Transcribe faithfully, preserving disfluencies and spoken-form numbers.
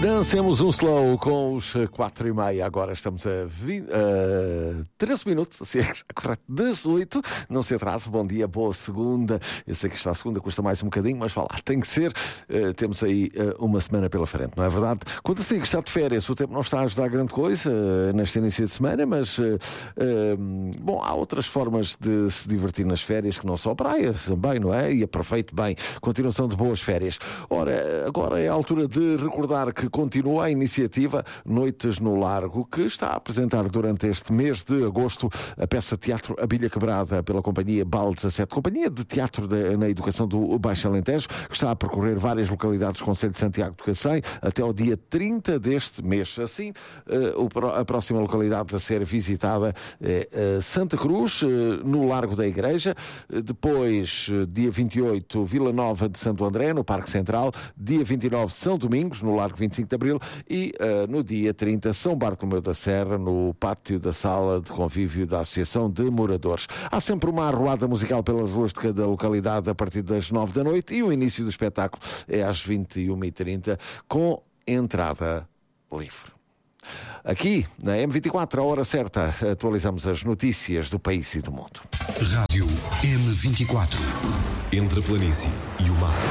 Dancemos um slow com os quatro e meia. Agora estamos a, vinte, a treze minutos, se é correto, dezoito. Não se atrase, bom dia, boa segunda. Eu sei que esta segunda custa mais um bocadinho, mas vá lá, tem que ser. Uh, temos aí uh, uma semana pela frente, não é verdade? Quando assim que está de férias, o tempo não está a ajudar grande coisa uh, neste início de semana, mas uh, uh, bom, há outras formas de se divertir nas férias que não só praia também, não é? E aproveite bem. Continuação de boas férias. Ora, agora é a altura de recordar que continua a iniciativa Noites no Largo, que está a apresentar durante este mês de agosto a peça de teatro A Bilha Quebrada pela companhia Bal dezassete, companhia de teatro de, na educação do Baixo Alentejo, que está a percorrer várias localidades do Concelho de Santiago do Cacém até ao dia trinta deste mês. Assim, a próxima localidade a ser visitada é Santa Cruz, no Largo da Igreja. Depois, dia vinte e oito, Vila Nova de Santo André, no Parque Central. Dia vinte e nove, São Domingos, no Largo vinte e cinco de Abril. E uh, no dia trinta, São Bartolomeu da Serra, no pátio da sala de convívio da Associação de Moradores. Há sempre uma arruada musical pelas ruas de cada localidade a partir das nove da noite e o início do espetáculo é às vinte e uma e trinta, com entrada livre. Aqui, na M vinte e quatro, a hora certa, atualizamos as notícias do país e do mundo. Rádio M vinte e quatro. Entre a planície e o mar.